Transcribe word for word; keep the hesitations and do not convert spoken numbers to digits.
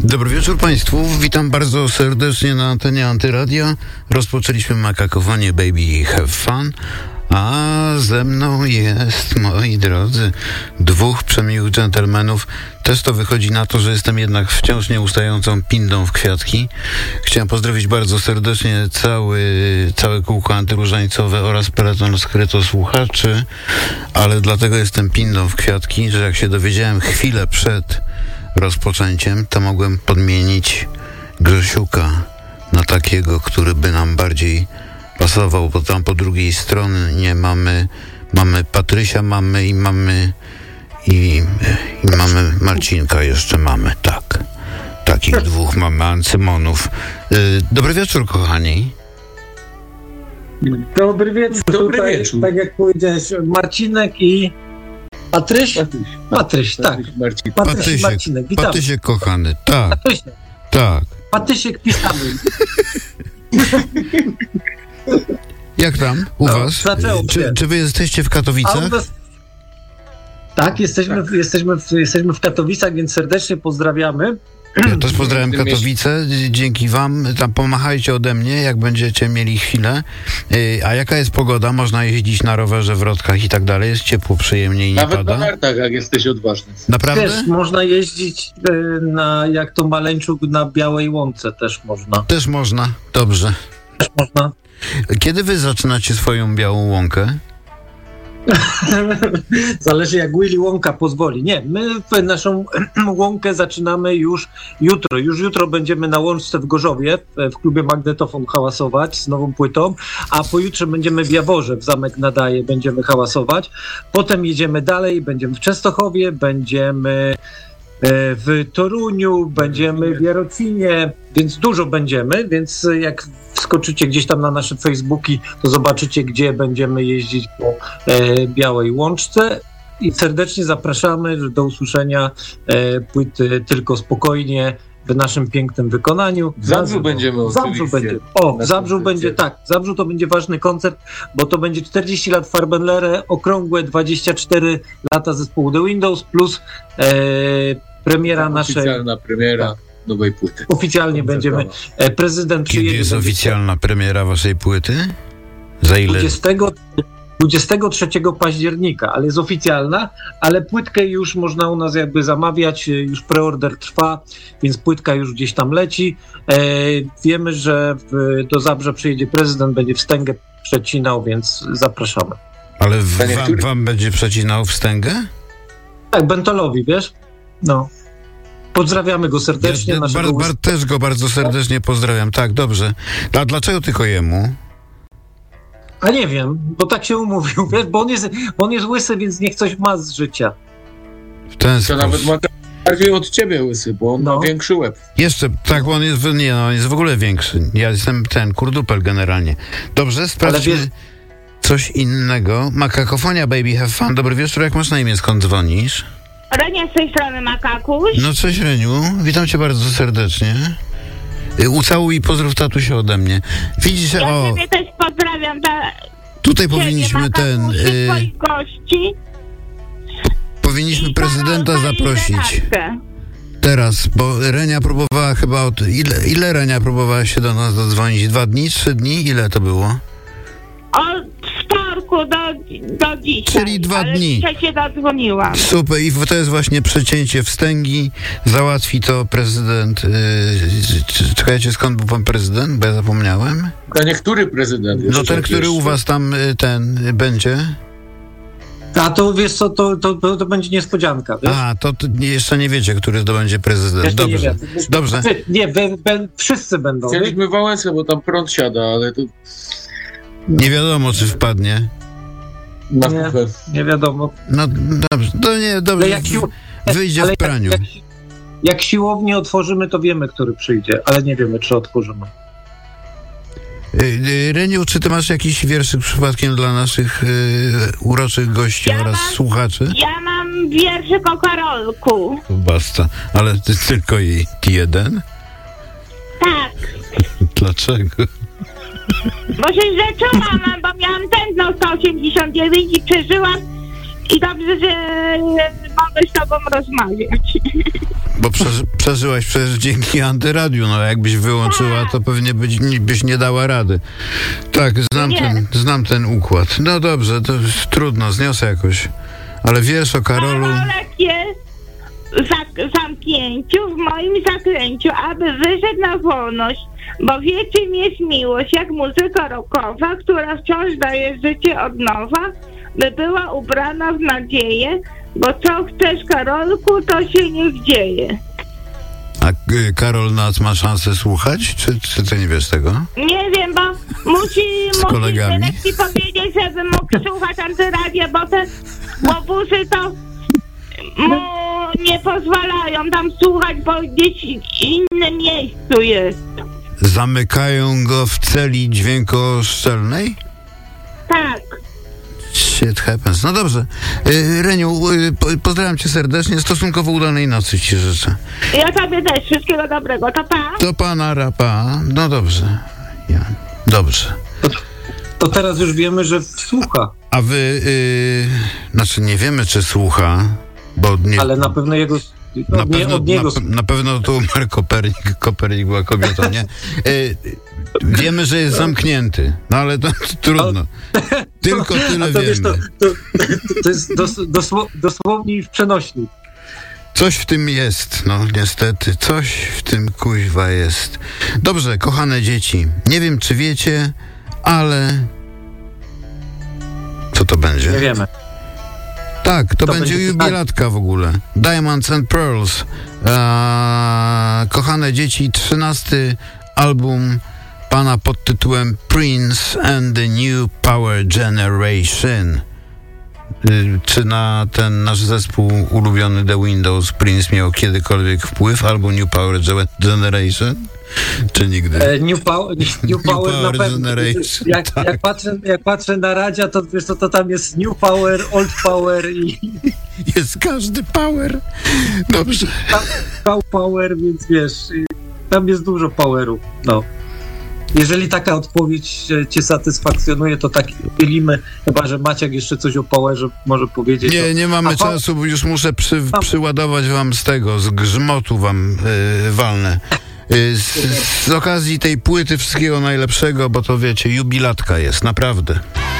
Dobry wieczór Państwu, witam bardzo serdecznie na antenie Antyradia. Rozpoczęliśmy makakowanie Baby Have Fun, a ze mną jest, moi drodzy, dwóch przemiłych dżentelmenów. Też to wychodzi na to, że jestem jednak wciąż nieustającą pindą w kwiatki. Chciałem pozdrowić bardzo serdecznie cały, całe kółko antyróżańcowe oraz peleton skryto słuchaczy, ale dlatego jestem pindą w kwiatki, że jak się dowiedziałem chwilę przed rozpoczęciem, to mogłem podmienić Grzesiuka na takiego, który by nam bardziej pasował, bo tam po drugiej stronie mamy, mamy Patrysia, mamy i mamy i, i mamy Marcinka jeszcze mamy, tak. Takich dwóch mamy ancymonów. Yy, dobry wieczór, kochani. Dobry wieczór. Dobry Tutaj, wieczór. tak jak powiedziałeś, Marcinek i Patryś? Patryś, Patryś, tak. Marcin. Patryś i Patysiek, Marcinek, witamy. Patysiek kochany, tak, Patysiek, tak. Patysiek pisamy. Jak tam u No, was? zaczęło Czy, się. czy wy jesteście w Katowicach? A u nas... Tak, jesteśmy, W, jesteśmy, w, jesteśmy w Katowicach, więc serdecznie pozdrawiamy. Ja też pozdrawiam Katowice, dzięki wam, tam pomachajcie ode mnie, jak będziecie mieli chwilę. Yy, a jaka jest pogoda? Można jeździć na rowerze, w Rodkach i tak dalej? Jest ciepło, przyjemnie i nie Nawet pada? na nartach, jak jesteś odważny. Naprawdę? Też można jeździć y, na, jak to Maleńczuk, na Białej Łące też można. Też można, dobrze. Też można. Kiedy wy zaczynacie swoją Białą Łąkę? Zależy jak Willy Wonka pozwoli. Nie, my naszą łąkę zaczynamy już jutro. Już jutro będziemy na łączce w Gorzowie, w klubie Magnetofon hałasować z nową płytą, a pojutrze będziemy w Jaworze, w Zamek Nadaje, będziemy hałasować. Potem jedziemy dalej, będziemy w Częstochowie, będziemy w Toruniu, będziemy w Jarocinie, więc dużo będziemy, więc jak wskoczycie gdzieś tam na nasze Facebooki, to zobaczycie, gdzie będziemy jeździć po e, Białej Łączce i serdecznie zapraszamy do usłyszenia e, płyty Tylko Spokojnie w naszym pięknym wykonaniu. W Zabrzu będziemy W Zabrzu oczywiście. będzie. O, w Na Zabrzu koncercie. będzie, tak, w Zabrzu to będzie ważny koncert, bo to będzie czterdzieści lat Farbenlere, okrągłe dwadzieścia cztery lata zespołu The Windows, plus e, premiera naszej... Oficjalna premiera Tak. nowej płyty. Oficjalnie Koncertowa. będziemy, e, prezydent Kiedy przyjedzie... jest będzie oficjalna premiera waszej płyty? Za ile? dwudziestego, dwudziestego trzeciego października, ale jest oficjalna, ale płytkę już można u nas jakby zamawiać, już preorder trwa, więc płytka już gdzieś tam leci. E, wiemy, że w, do Zabrza przyjedzie prezydent, będzie wstęgę przecinał, więc zapraszamy. Ale w, Panie, wam, który- wam będzie przecinał wstęgę? Tak, Bentolowi, wiesz? No. Pozdrawiamy go serdecznie. Ja, naszego bar, bar, też go bardzo serdecznie pozdrawiam, tak, dobrze. A dlaczego tylko jemu? A nie wiem, bo tak się umówił, wiesz, bo on jest, bo on jest łysy, więc niech coś ma z życia. W ten To sposób. nawet ma bardziej od ciebie łysy, bo on No. ma większy łeb. Jeszcze, tak, bo on jest, w- nie, no, on jest w ogóle większy. Ja jestem ten, kurdupel generalnie. Dobrze, sprawdźmy wiesz- coś innego. Makakofonia Baby Have Fun. Dobry wieczór, jak masz na imię, skąd dzwonisz? Renia z tej strony Makakuś. No cześć Reniu, witam cię bardzo serdecznie. Y, Ucałuj i pozdrów tatusia ode mnie. Widzisz, Ja o, ciebie też pozdrawiam. Ta, tutaj ciebie, powinniśmy ten, Makakuś, y, twoich gości. powinniśmy I prezydenta Karolka i zaprosić. Renatkę. Teraz, bo Renia próbowała chyba od... Ile, ile Renia próbowała się do nas dodzwonić? Dwa dni, trzy dni? Ile to było? Od wtorku do, do dzisiaj. Czyli dwa ale dni. dzisiaj się dodzwoniłam. Super, i to jest właśnie przecięcie wstęgi. Załatwi to prezydent... Yy, c- czekajcie, skąd był pan prezydent? Bo ja zapomniałem. To niektóry prezydent. No jeszcze ten, tak który u jeszcze. was tam y, ten y, będzie. A to wiesz co, to, to, to, to będzie niespodzianka, wiesz? A, to, to nie- jeszcze nie wiecie, który to będzie prezydent. Jeszcze nie Dobrze, wiem. dobrze. Ty, Nie, be, be, wszyscy będą. wiesz? Chcieliśmy Wałęsę, bo tam prąd siada, ale to Nie wiadomo, czy wpadnie. na Nie. kupę. Nie wiadomo. No dobrze, to nie, dobrze. Ale jak, sił, Wyjdzie ale w praniu. Jak, jak, jak siłownię otworzymy, to wiemy, który przyjdzie, ale nie wiemy, czy otworzymy. Y, y, Reniu, czy ty masz jakiś wierszyk przypadkiem dla naszych y, uroczych gości Ja oraz mam- słuchaczy? Ja mam wierszyk o Karolku. Basta, ale ty, tylko jej jeden? Tak. Dlaczego? Bo się źle czułam, bo miałam tętno sto osiemdziesiąt dziewięć i przeżyłam. I dobrze, że mogę z tobą rozmawiać. Bo przeży, przeżyłaś przecież dzięki Antyradiu, no jakbyś wyłączyła, to pewnie byś, byś nie dała rady. Tak, znam ten, znam ten układ. No dobrze, to trudno, zniosę jakoś. Ale wiesz o Karolu... Karolek jest w zak- zamknięciu, w moim zaklęciu, aby wyszedł na wolność, bo wie, czym jest miłość, jak muzyka rockowa, która wciąż daje życie od nowa, by była ubrana w nadzieję, bo co chcesz, Karolku, to się niech dzieje. A y, Karol nas ma szansę słuchać? Czy, czy ty nie wiesz tego? Nie wiem, bo musi, Z musi kolegami? dyrekcji powiedzieć, żeby mógł słuchać Antyradia, bo te łobuzy to mu nie pozwalają tam słuchać, bo gdzieś w innym miejscu jest. Zamykają go w celi dźwiękoszczelnej? Tak. Shit happens. No dobrze. Y, Reniu, y, po, pozdrawiam cię serdecznie. Stosunkowo udanej nocy ci życzę. Ja tobie też. Wszystkiego dobrego. To pa. To pana rapa. No dobrze. Ja. Dobrze. To, to teraz już wiemy, że słucha, A wy, y, znaczy nie wiemy, czy słucha, bo nie... ale na pewno jego... Na Od, nie, pewno, od niego na, na pewno to umarł Kopernik. Kopernik była kobietą, nie? Y, wiemy, że jest zamknięty, no ale to, to trudno. Tylko tyle A to, wiesz, wiemy. to, to, to jest dos, dosło, dosłownie i w przenośni. Coś w tym jest, no niestety, coś w tym kuźwa jest. Dobrze, kochane dzieci, nie wiem, czy wiecie, ale... Co to będzie? Nie wiemy. Tak, to, To będzie będzie jubilatka w ogóle. Diamonds and Pearls. Eee, kochane dzieci, trzynasty album pana pod tytułem Prince and the New Power Generation. Y, czy na ten nasz zespół ulubiony The Windows Prince miał kiedykolwiek wpływ, albo New Power Generation? Czy nigdy? E, New, power, new, new Power na Power pewno. Generation, Jak, tak. jak, patrzę, jak patrzę na Radzia, to wiesz co, to tam jest New Power, Old Power i Jest każdy power. Dobrze. Cow Power, więc wiesz, i tam jest dużo poweru. No. Jeżeli taka odpowiedź e, cię satysfakcjonuje, to tak udzielimy, chyba że Maciek jeszcze coś o powerze może powiedzieć. Nie, nie mamy A pa- czasu, bo już muszę przy, przyładować wam z tego, z grzmotu wam yy, walnę. Yy, z, z okazji tej płyty wszystkiego najlepszego, bo to wiecie, jubilatka jest, naprawdę.